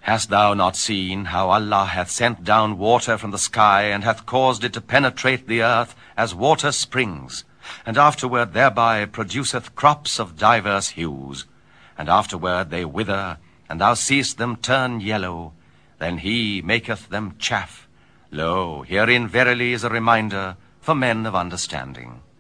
Hast thou not seen how Allah hath sent down water from the sky, and hath caused it to penetrate the earth as water springs, and afterward thereby produceth crops of divers hues, and afterward they wither, and thou seest them turn yellow, then he maketh them chaff. Lo, herein verily is a reminder for men of understanding.